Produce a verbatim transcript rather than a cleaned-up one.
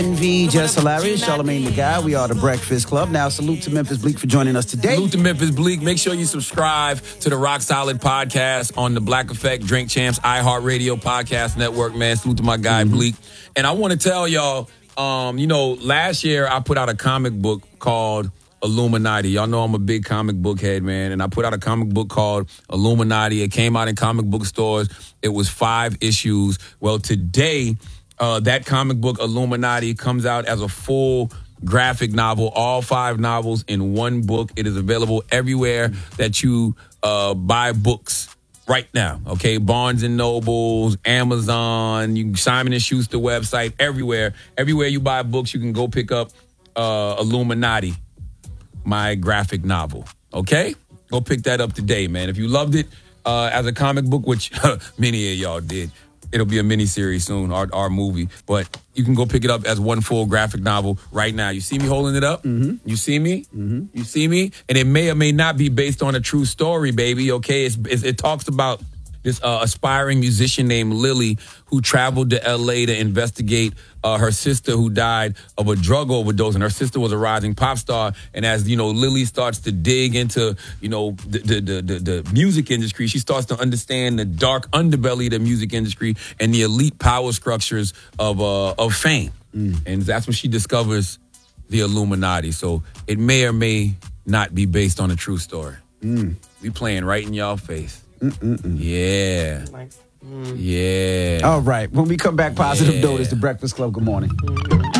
Envy, Just Hilarious, Charlamagne the Guy. We are the Breakfast Club. Now, salute to Memphis Bleek for joining us today. Salute to Memphis Bleek. Make sure you subscribe to the Rock Solid podcast on the Black Effect, Drink Champs, iHeartRadio podcast network, man. Salute to my guy, mm-hmm. Bleek. And I want to tell y'all, um, you know, last year I put out a comic book called Illuminati. Y'all know I'm a big comic book head, man. And I put out a comic book called Illuminati. It came out in comic book stores. It was five issues. Well, today, uh, that comic book, Illuminati, comes out as a full graphic novel, all five novels in one book. It is available everywhere that you uh, buy books right now, okay? Barnes and Nobles, Amazon, you Simon and Schuster website, everywhere. Everywhere you buy books, you can go pick up uh, Illuminati, my graphic novel, okay? Go pick that up today, man. If you loved it uh, as a comic book, which many of y'all did, it'll be a miniseries soon, our, our movie. But you can go pick it up as one full graphic novel right now. You see me holding it up? Mm-hmm. You see me? Mm-hmm. You see me? And it may or may not be based on a true story, baby, okay? It's, it's, it talks about this uh, aspiring musician named Lily who traveled to L A to investigate uh, her sister who died of a drug overdose. And her sister was a rising pop star. And as, you know, Lily starts to dig into, you know, the the, the, the, the music industry, she starts to understand the dark underbelly of the music industry and the elite power structures of, uh, of fame. Mm. And that's when she discovers the Illuminati. So it may or may not be based on a true story. Mm. We playing right in y'all face. Mm-mm-mm. Yeah. Mm. Yeah. All right. When we come back, Positive yeah. Note is the Breakfast Club. Good morning.